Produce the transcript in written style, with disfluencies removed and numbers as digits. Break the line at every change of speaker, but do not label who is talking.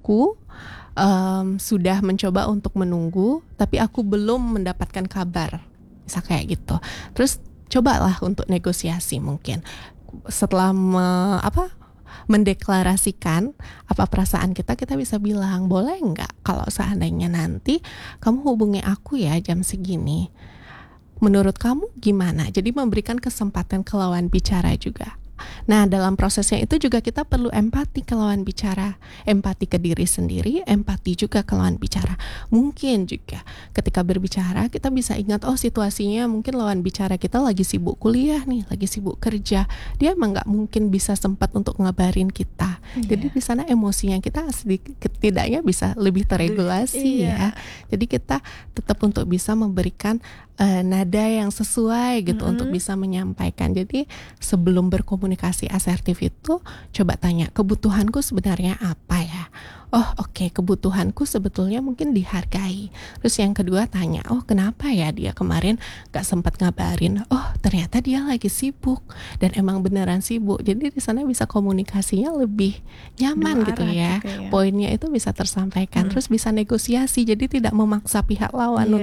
aku sudah mencoba untuk menunggu, tapi aku belum mendapatkan kabar, misal kayak gitu. Terus cobalah untuk negosiasi mungkin. Setelah mendeklarasikan apa perasaan kita bisa bilang, boleh nggak kalau seandainya nanti kamu hubungi aku ya jam segini. Menurut kamu gimana? Jadi memberikan kesempatan ke lawan bicara juga. Nah, dalam prosesnya itu juga kita perlu empati ke lawan bicara, empati ke diri sendiri, empati juga ke lawan bicara. Mungkin juga ketika berbicara kita bisa ingat, oh situasinya mungkin lawan bicara kita lagi sibuk kuliah nih, lagi sibuk kerja. Dia emang nggak mungkin bisa sempat untuk ngabarin kita. Jadi di sana emosinya kita setidaknya bisa lebih teregulasi ya. Jadi kita tetap untuk bisa memberikan nada yang sesuai gitu untuk bisa menyampaikan. Jadi sebelum berkomunikasi asertif itu coba tanya, kebutuhanku sebenarnya apa ya? Oh oke, kebutuhanku sebetulnya mungkin dihargai. Terus yang kedua tanya, oh kenapa ya dia kemarin gak sempat ngabarin? Oh ternyata dia lagi sibuk dan emang beneran sibuk. Jadi di sana bisa komunikasinya lebih nyaman gitu ya. Poinnya itu bisa tersampaikan. Terus bisa negosiasi, jadi tidak memaksa pihak lawan